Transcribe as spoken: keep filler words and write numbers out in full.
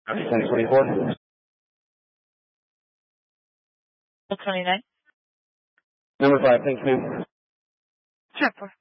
Okay, ten twenty-four. twenty-nine. Number five, thanks, ma'am. Sure.